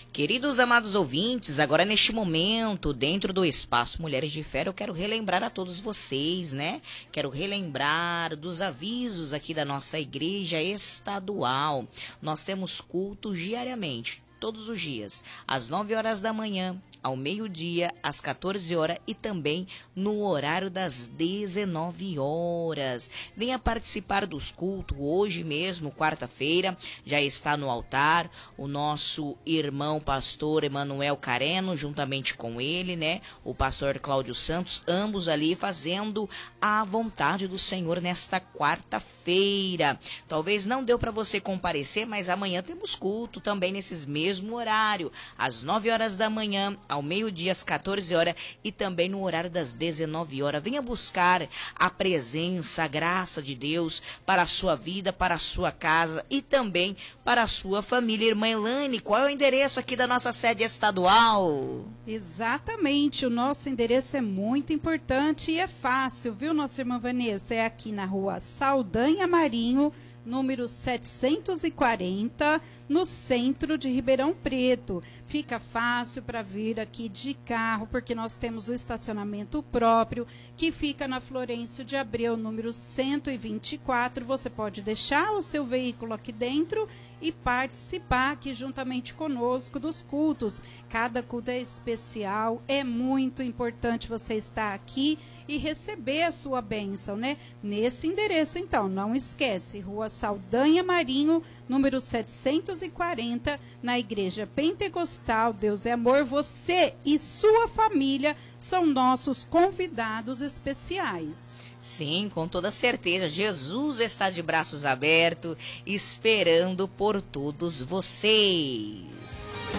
Queridos amados ouvintes, agora neste momento, dentro do Espaço Mulheres de Fé, eu quero relembrar a todos vocês, né? Quero relembrar dos avisos aqui da nossa igreja estadual. Nós temos cultos diariamente, todos os dias, às 9 horas da manhã, ao meio-dia, às 14 horas e também no horário das 19 horas. Venha participar dos cultos hoje mesmo, quarta-feira, já está no altar o nosso irmão pastor Emanuel Careno, juntamente com ele, né? O pastor Cláudio Santos, ambos ali fazendo a vontade do Senhor nesta quarta-feira. Talvez não deu para você comparecer, mas amanhã temos culto também nesses mesmo horário, às 9 horas da manhã, ao meio-dia, às 14 horas e também no horário das 19 horas. Venha buscar a presença, a graça de Deus para a sua vida, para a sua casa e também para a sua família. Irmã Elaine, qual é o endereço aqui da nossa sede estadual? Exatamente, o nosso endereço é muito importante e é fácil, viu, nossa irmã Vanessa? É aqui na rua Saldanha Marinho, número 740, no centro de Ribeirão Preto. Fica fácil para vir aqui de carro, porque nós temos o estacionamento próprio, que fica na Florencio de Abreu, número 124. Você pode deixar o seu veículo aqui dentro e participar aqui juntamente conosco dos cultos. Cada culto é especial, é muito importante você estar aqui e receber a sua bênção, né? Nesse endereço, então, não esquece, Rua Saldanha Marinho, número 740, na Igreja Pentecostal Deus é Amor. Você e sua família são nossos convidados especiais. Sim, com toda certeza. Jesus está de braços abertos, esperando por todos vocês.